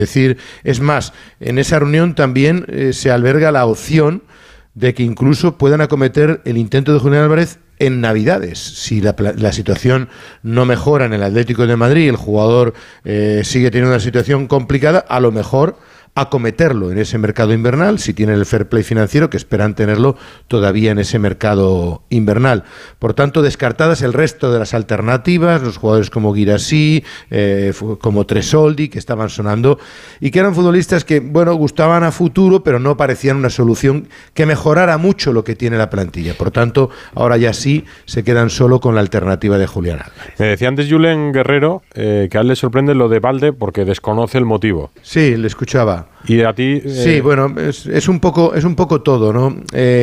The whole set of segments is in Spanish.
decir, es más, en esa reunión también se alberga la opción de que incluso puedan acometer el intento de Julián Álvarez en Navidades. Si la situación no mejora en el Atlético de Madrid, el jugador sigue teniendo una situación complicada, a lo mejor acometerlo en ese mercado invernal, si tienen el fair play financiero, que esperan tenerlo todavía en ese mercado invernal. Por tanto, descartadas el resto de las alternativas, los jugadores como Guirassy, como Tresoldi, que estaban sonando, y que eran futbolistas que, bueno, gustaban a futuro, pero no parecían una solución que mejorara mucho lo que tiene la plantilla. Por tanto, ahora ya sí se quedan solo con la alternativa de Julián Álvarez. Me decía antes Julen Guerrero que a él le sorprende lo de Balde porque desconoce el motivo. Sí, le escuchaba. ¿Y a ti? Sí, bueno, es un poco todo, ¿no?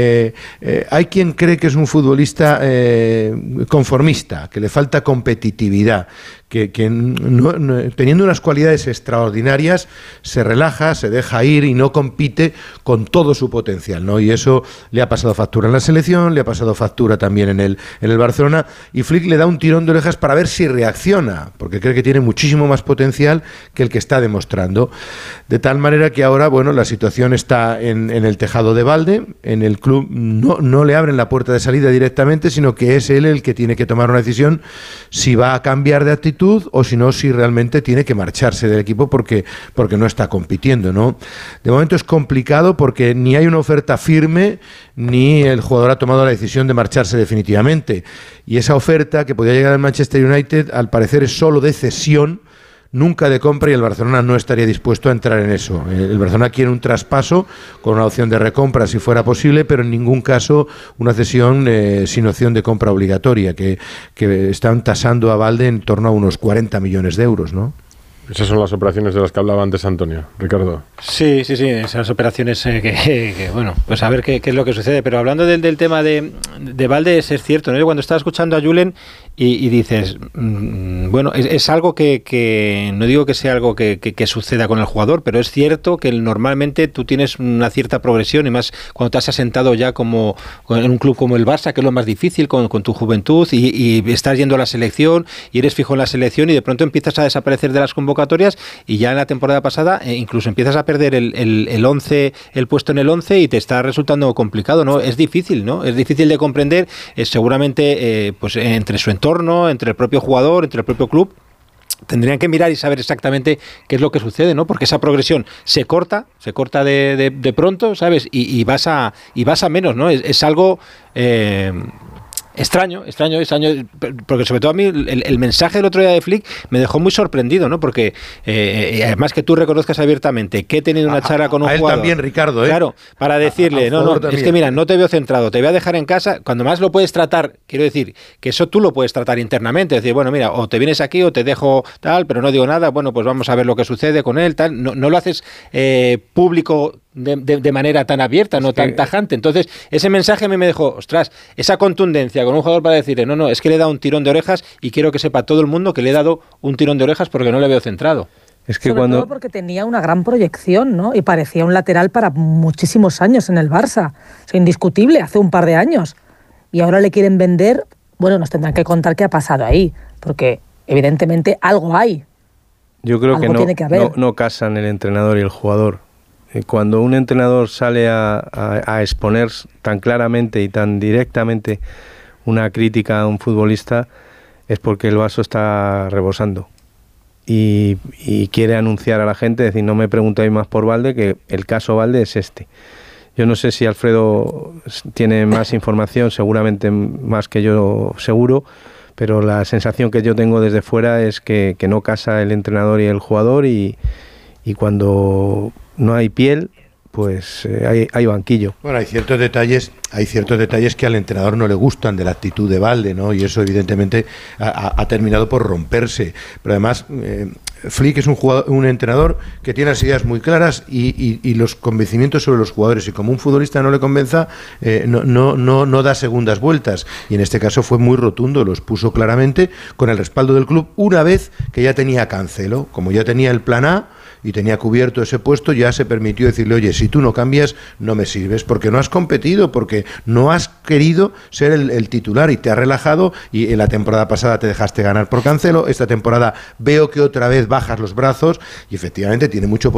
Hay quien cree que es un futbolista conformista, que le falta competitividad, que teniendo unas cualidades extraordinarias se relaja, se deja ir y no compite con todo su potencial, ¿no? Y eso le ha pasado factura en la selección, le ha pasado factura también en el Barcelona, y Flick le da un tirón de orejas para ver si reacciona, porque cree que tiene muchísimo más potencial que el que está demostrando. De tal manera que ahora, bueno, la situación está en el tejado de Balde. En el club no le abren la puerta de salida directamente, sino que es él el que tiene que tomar una decisión si va a cambiar de actitud o si no, si realmente tiene que marcharse del equipo porque no está compitiendo, ¿no? De momento es complicado porque ni hay una oferta firme ni el jugador ha tomado la decisión de marcharse definitivamente. Y esa oferta que podía llegar al Manchester United, al parecer es solo de cesión, nunca de compra, y el Barcelona no estaría dispuesto a entrar en eso. El Barcelona quiere un traspaso con una opción de recompra si fuera posible, pero en ningún caso una cesión sin opción de compra obligatoria, que están tasando a Balde en torno a unos 40 millones de euros, ¿no? Esas son las operaciones de las que hablaba antes Antonio. Ricardo. Sí, esas operaciones que bueno, pues a ver qué es lo que sucede. Pero hablando del tema de Balde, es cierto, ¿no? Yo cuando estaba escuchando a Julen y dices, bueno, es algo que no digo que sea algo que suceda con el jugador, pero es cierto que normalmente tú tienes una cierta progresión, y más cuando te has asentado ya como en un club como el Barça, que es lo más difícil con tu juventud, y estás yendo a la selección y eres fijo en la selección, y de pronto empiezas a desaparecer de las convocatorias, y ya en la temporada pasada incluso empiezas a perder el 11, el puesto en el 11, y te está resultando complicado, ¿no? Es difícil, ¿no? Es difícil de comprender, seguramente pues entre su entorno, entre el propio jugador, entre el propio club. Tendrían que mirar y saber exactamente qué es lo que sucede, ¿no? Porque esa progresión se corta de pronto, ¿sabes? Y vas a menos, ¿no? Es algo extraño, porque sobre todo a mí el mensaje del otro día de Flick me dejó muy sorprendido, ¿no? Porque además que tú reconozcas abiertamente que he tenido una charla con un jugador. A él también, Ricardo, ¿eh? Claro, para decirle, no, es que mira, no te veo centrado, te voy a dejar en casa. Cuando más lo puedes tratar, quiero decir, que eso tú lo puedes tratar internamente, decir, bueno, mira, o te vienes aquí o te dejo tal, pero no digo nada, bueno, pues vamos a ver lo que sucede con él, tal. No lo haces público de manera tan abierta, no tan tajante. Entonces, ese mensaje a mí me dejó, ostras, esa contundencia con un jugador para decirle, no, es que le he dado un tirón de orejas, y quiero que sepa todo el mundo que le he dado un tirón de orejas porque no le veo centrado. Es que todo porque tenía una gran proyección, ¿no? Y parecía un lateral para muchísimos años en el Barça. O sea, indiscutible, hace un par de años. Y ahora le quieren vender. Bueno, nos tendrán que contar qué ha pasado ahí, porque evidentemente algo hay. Yo creo algo que no casan el entrenador y el jugador. Cuando un entrenador sale a exponer tan claramente y tan directamente una crítica a un futbolista, es porque el vaso está rebosando y quiere anunciar a la gente, decir, no me preguntéis más por Balde, que el caso Balde es este. Yo no sé si Alfredo tiene más información, seguramente más que yo, seguro, pero la sensación que yo tengo desde fuera es que no casa el entrenador y el jugador, y cuando no hay piel, pues hay banquillo. Bueno, hay ciertos detalles que al entrenador no le gustan de la actitud de Balde, ¿no? Y eso evidentemente ha terminado por romperse. Pero además, Flick es un entrenador que tiene las ideas muy claras y los convencimientos sobre los jugadores. Y como un futbolista no le convenza, no da segundas vueltas. Y en este caso fue muy rotundo, los puso claramente con el respaldo del club, una vez que ya tenía Cancelo. Como ya tenía el plan A, y tenía cubierto ese puesto, ya se permitió decirle, oye, si tú no cambias, no me sirves, porque no has competido, porque no has querido ser el titular y te has relajado, y en la temporada pasada te dejaste ganar por Cancelo, esta temporada veo que otra vez bajas los brazos y efectivamente tiene mucho